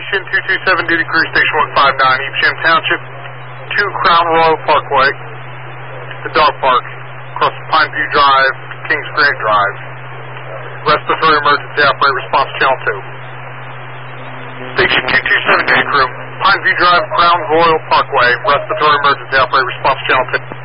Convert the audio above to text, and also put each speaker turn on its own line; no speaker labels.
Station 227, duty crew Station 159, Evesham Township, 2 Crown Royal Parkway, the dog park, across Pineview Drive, Kings Grant Drive. Respiratory emergency operator response channel 2. Station 227, duty crew, Pineview Drive, Crown Royal Parkway, respiratory emergency operator response channel 2.